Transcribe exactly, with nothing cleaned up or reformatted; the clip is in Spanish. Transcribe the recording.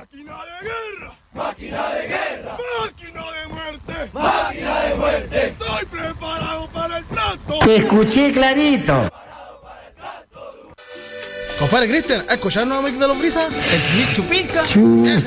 Máquina de guerra. Máquina de guerra. Máquina de muerte. Máquina de muerte. Estoy preparado para el trato. Te escuché clarito. Compadre Cristian, ¿has escuchado el nuevo mix de los brisas? El Mil Chupilca. Chu.